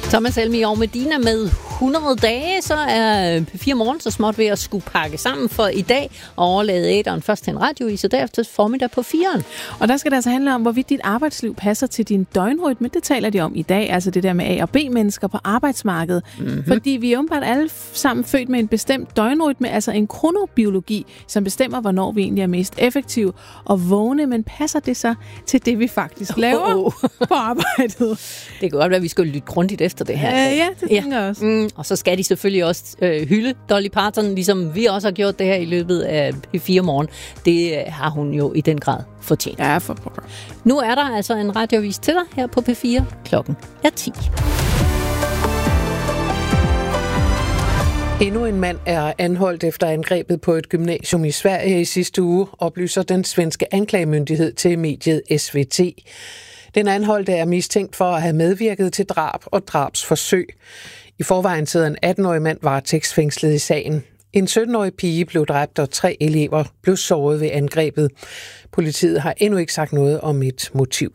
Thomas Helmig og Medina med 100 dage, så er P4 Morgen så småt ved at skulle pakke sammen for i dag og overlade æteren først til en radiovis, og derefter formiddag på 4'eren. Og der skal det altså handle om, hvorvidt dit arbejdsliv passer til din døgnrytme. Det taler de om i dag, altså det der med A- og B-mennesker på arbejdsmarkedet. Mm-hmm. Fordi vi er åbenbart alle sammen født med en bestemt døgnrytme, altså en kronobiologi, som bestemmer, hvornår vi egentlig er mest effektive og vågne. Men passer det så til det, vi faktisk laver på arbejdet? Det kan godt være, at vi skal lytte grundigt efter det her. Ja, det tænker jeg også. Og så skal de selvfølgelig også hylde Dolly Parton, ligesom vi også har gjort det her i løbet af P4 Morgen. Det har hun jo i den grad fortjent. Ja, for pokker. Nu er der altså en radiovis til dig her på P4. Klokken er 10. Endnu en mand er anholdt efter angrebet på et gymnasium i Sverige i sidste uge, oplyser den svenske anklagemyndighed til mediet SVT. Den anholdte er mistænkt for at have medvirket til drab og drabsforsøg. I forvejen sidder en 18-årig mand varetægtsfængslet i sagen. En 17-årig pige blev dræbt, og 3 elever blev såret ved angrebet. Politiet har endnu ikke sagt noget om et motiv.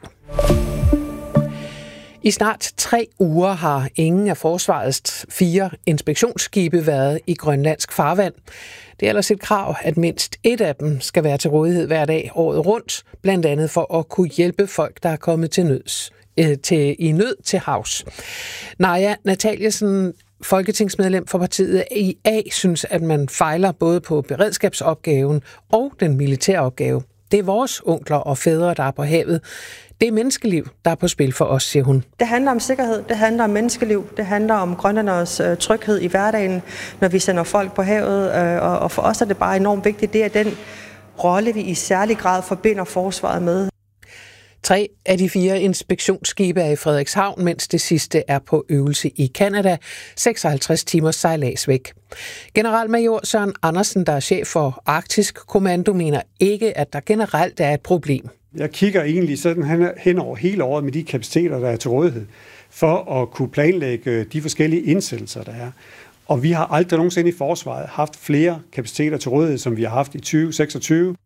I snart 3 uger har ingen af forsvarets 4 inspektionsskibe været i grønlandsk farvand. Det er ellers et krav, at mindst et af dem skal være til rådighed hver dag året rundt, blandt andet for at kunne hjælpe folk, der er kommet i nød til havs. Naja Nataliasen, folketingsmedlem for partiet IA, synes, at man fejler både på beredskabsopgaven og den militære opgave. Det er vores onkler og fædre, der er på havet. Det er menneskeliv, der er på spil for os, siger hun. Det handler om sikkerhed, det handler om menneskeliv, det handler om grønlænderes tryghed i hverdagen, når vi sender folk på havet. Og for os er det bare enormt vigtigt. Det er den rolle, vi i særlig grad forbinder forsvaret med. 3 af de 4 inspektionsskibe er i Frederikshavn, mens det sidste er på øvelse i Canada, 56 timers sejlads væk. Generalmajor Søren Andersen, der er chef for Arktisk Kommando, mener ikke, at der generelt er et problem. Jeg kigger egentlig sådan hen over hele året med de kapaciteter, der er til rådighed, for at kunne planlægge de forskellige indsættelser, der er. Og vi har aldrig nogensinde i forsvaret haft flere kapaciteter til rådighed, som vi har haft i 2026.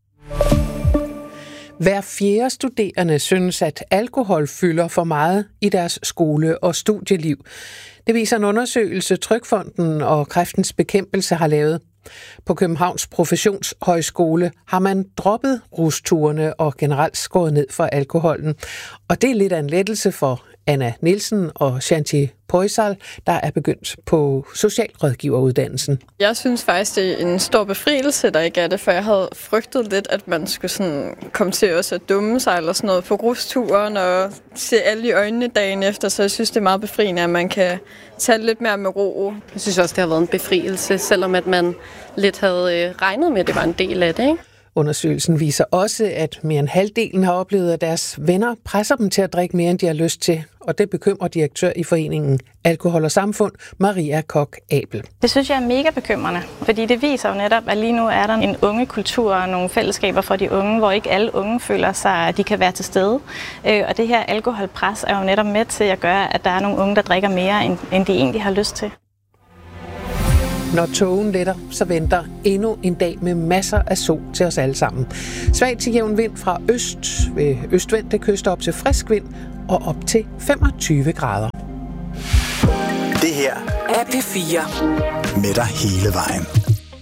Hver 4. studerende synes, at alkohol fylder for meget i deres skole- og studieliv. Det viser en undersøgelse, Trygfonden og Kræftens Bekæmpelse har lavet. På Københavns Professionshøjskole har man droppet rusturene og generelt skåret ned for alkoholen. Og det er lidt af en lettelse for Anna Nielsen og Shanti Poisal, der er begyndt på socialrådgiveruddannelsen. Jeg synes faktisk, det er en stor befrielse, der ikke er det, for jeg havde frygtet lidt, at man skulle sådan komme til også at dumme sig eller sådan noget på rusturen og se alle i øjnene dagen efter, så jeg synes, det er meget befriende, at man kan tage lidt mere med ro. Jeg synes også, det har været en befrielse, selvom at man lidt havde regnet med, at det var en del af det, ikke? Undersøgelsen viser også, at mere end halvdelen har oplevet, at deres venner presser dem til at drikke mere, end de har lyst til. Og det bekymrer direktør i foreningen Alkohol og Samfund, Maria Koch-Abel. Det synes jeg er mega bekymrende, fordi det viser jo netop, at lige nu er der en ungekultur og nogle fællesskaber for de unge, hvor ikke alle unge føler sig, at de kan være til stede. Og det her alkoholpres er jo netop med til at gøre, at der er nogle unge, der drikker mere, end de egentlig har lyst til. Når togen letter, så venter endnu en dag med masser af sol til os alle sammen. Svag til jævn vind fra øst, ved østvendte kyster op til frisk vind og op til 25 grader. Det her er P4 med dig hele vejen.